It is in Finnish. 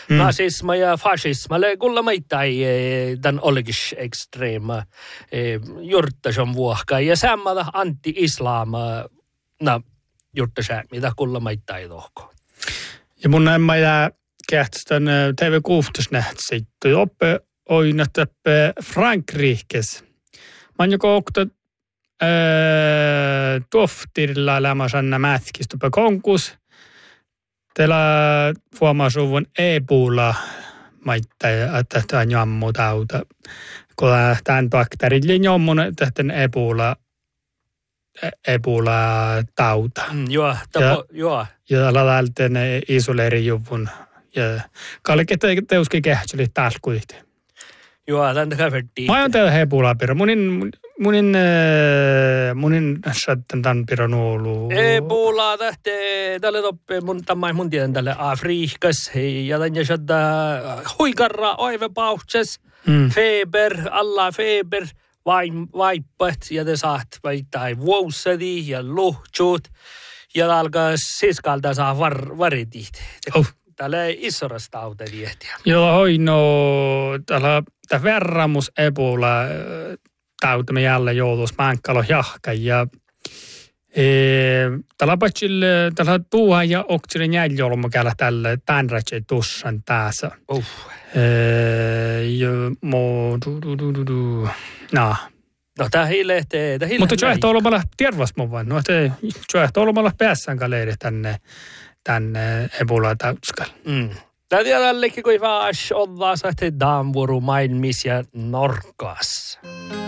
Nazisma ja fascisma, kulla maittai tämän olikis ekstreema jurttason vuohka. Ja samalla anti-islam, jurttasa, mitä kulla maittai tohko. Ja mun nämä jää kähtstön TV-kuhtus nähtsitty. Oppe oina täppä Frankrikes. Mä oon joko okta tohtirilla lämmäsänä mätkistupa konkus. Teillä huomasuvun Ebola maittaa, että tämä on jammu tauta. Kun tämän bakteerille jammun tähtän Ebola tauta. Joo. Ja ladalten isoleerijuvun. Ja kaikki teuskin kehtseli talkuit. Joo, tämän kävertiin. Mä oon teillä Ebola-piro. Munin sattan tämän piron ollut. Ebola tälle toppe mun tiedän tälle Afrikas. Ja tämän jäsätä huikarra oivepauhtsas. Feber, alla feber. Vaippat ja te saat tai vuossadi ja luhtsuut. Ja alkaa siskalta saa varidit. Täällä ei isorasta auta tiehtiä. Joo, täällä verramus Ebola tauta me jälleen joutuisi määnkalo jahka. Ja täällä tuuha ja oksilin jäljolma käydä tälle tänrätsei tussan tässä. No tää hiilehtee. Mutta se ehto olemalla tiervas mun vain. No se ehto olemalla päässään kaleeri tänne Ebola-tautskalla. Tää tiedällekin, kun vaas ollaan sahte daanvuru maailmis ja norkas.